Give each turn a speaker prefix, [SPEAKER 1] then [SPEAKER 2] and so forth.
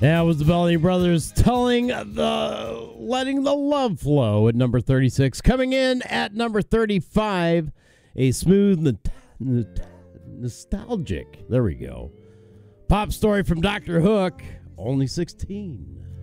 [SPEAKER 1] That was the Bellamy Brothers letting the love flow at number 36. Coming in at number 35, a smooth, nostalgic, there we go, pop story from Dr. Hook, Only 16.